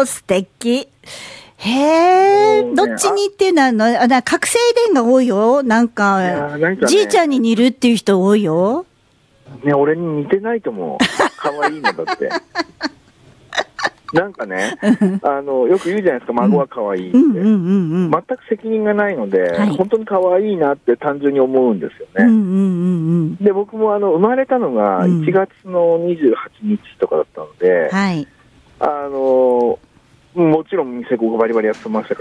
素敵。へえ、どっちにっていうのは、覚醒遺伝が多いよ。なんか、ね、じいちゃんに似るっていう人多いよ。 ね、俺に似てないと思う。可愛いのだって。なんかね、よく言うじゃないですか、孫は可愛いって。全く責任がないので、はい、本当に可愛いなって単純に思うんですよね。で、僕も生まれたのが1月の28日とかだったので、はい、もちろん店子バリバリやってましたから、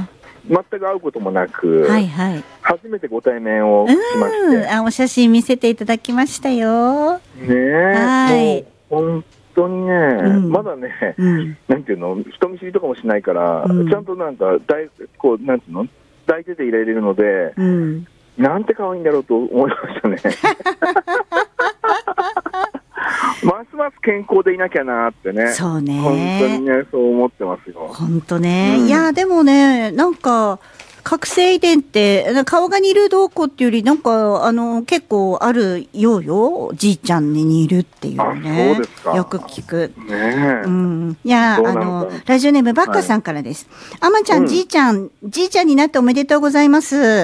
全く会うこともなく、はいはい、初めてご対面をしまして。 お写真見せていただきましたよ。 ねえ、はい、もう本当にね、まだね、なんていうの、人見知りとかもしないから、ちゃんとなんか、こう、なんていうの、抱いてていられるので、なんて可愛いんだろうと思いましたね。ますます健康でいなきゃなってね。 そうね。 本当にね、そう思ってますよ。 本当ね。いや、でもね、なんか、覚醒遺伝って、顔が似るどうこうっていうより、なんか、結構あるようよ。じいちゃんに似るっていうね。 そうですか。 よく聞く。 ねえ。いや、ラジオネームバッカさんからです。あまちゃん、じいちゃんになっておめでとうございます。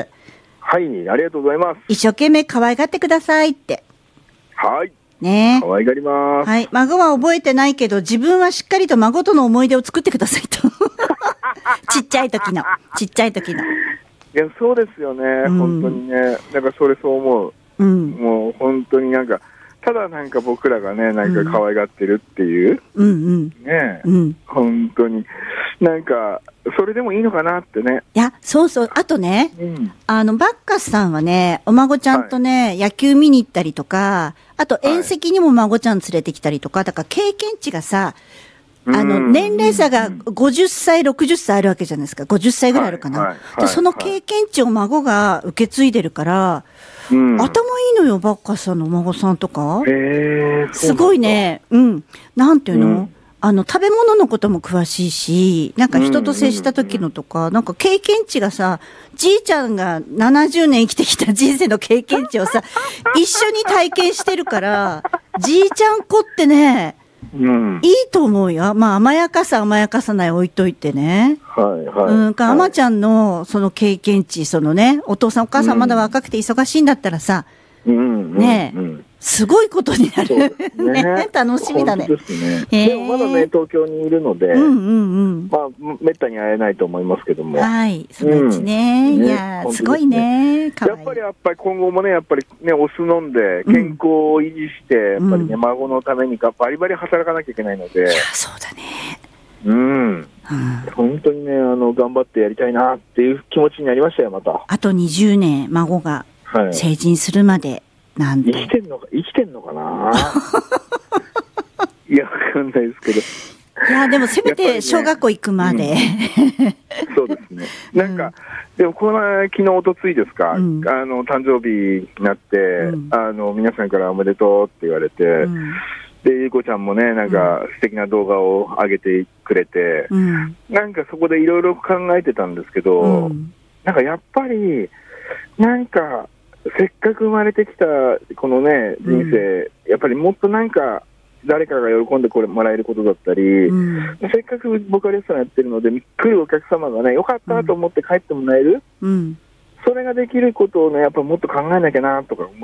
はい、ありがとうございます。 一生懸命可愛がってくださいって。 はい。 ね、 可愛がります。 はい。孫は覚えてないけど、自分はしっかりと孫との思い出を作ってくださいと。ちっちゃい時の。 いや、そうですよね。本当にね。なんかそう思う。もう本当になんか、ただなんか僕らがね、なんか可愛がってるっていう。ね、本当に。なんか、それでもいいのかなってね。 いや、そうそう。あとね、バッカスさんはね、お孫ちゃんとね、野球見に行ったりとか、あと遠石にも孫ちゃん連れてきたりとか、だから経験値がさ、年齢差が50歳、60歳あるわけじゃないですか。50歳ぐらいあるかな。で、その経験値を孫が受け継いでるから、頭いいのよ、バッカスさんのお孫さんとか。すごいね。なんていうの、食べ物のことも詳しいし、なんか人と接した時のとか、なんか経験値がさ、じいちゃんが70年生きてきた人生の経験値をさ、一緒に体験してるから、じいちゃん子ってね、いいと思うよ。まあ、甘やかさない置いといてね。あまちゃんのその経験値、そのね、お父さんお母さんまだ若くて忙しいんだったらさ、ねえ、すごいことになる。ね、楽しみだね。 でもまだね、東京にいるので、まあ、めったに会えないと思いますけども。 はい、そのうちね。いや、すごいね。 やっぱり今後もね、やっぱりね、お酢飲んで、健康を維持して、やっぱりね、孫のためにバリバリ働かなきゃいけないので。いや、 そうだね。 本当にね、頑張ってやりたいなっていう気持ちになりましたよ、また。 あと20年、孫が成人するまで。なんて生きてんのかないや、わかんないですけど。 いや、でもせめて小学校行くまで。 そうですね。なんか、でも昨日、おとついですか、誕生日になって、皆さんからおめでとうって言われて、で、ゆうこちゃんもね、なんか素敵な動画を上げてくれて、なんかそこでいろいろ考えてたんですけど、なんかやっぱり、なんか、せっかく生まれてきたこのね、人生、やっぱりもっとなんか、誰かが喜んでもらえることだったり、せっかく僕はレストランやってるので、来るお客様がね、よかったと思って帰ってもらえる、それができることをね、やっぱもっと考えなきゃなとか思って、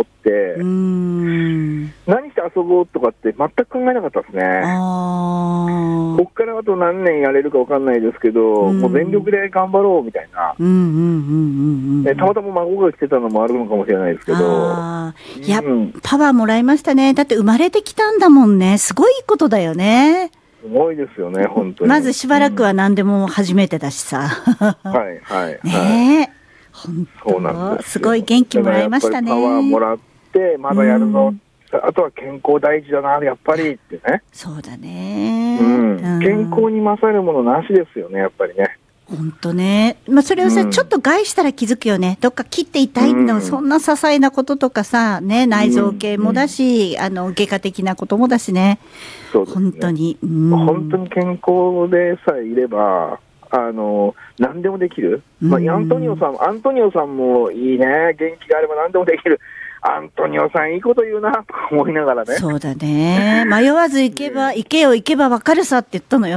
何して遊ぼうとかって全く考えなかったですね。こっからあと何年やれるか分かんないですけど、もう全力で頑張ろうみたいな。たまたま孫が来てたのもあるのかもしれないですけど。 いや、パワーもらいましたね。だって生まれてきたんだもんね。すごいことだよね。 すごいですよね、本当に。 まずしばらくは何でも初めてだしさ。ねえ。 そうなんです。 すごい元気もらいましたね。 パワーもらって、まだやるぞ。あとは健康大事だな、やっぱりってね。 そうだね。 健康に勝るものなしですよね、やっぱりね。 本当ね。まあ、それをさ、ちょっと害したら気づくよね。どっか切って痛いの、そんな些細なこととかさ、ね、内臓系もだし、外科的なこともだしね。 そうですね。 本当に。 本当に健康でさえいれば、何でもできる。まあ、アントニオさんもいいね。元気があれば何でもできる。アントニオさんいいこと言うなと思いながらね。 そうだね。迷わず行けば分かるさって言ったのよ。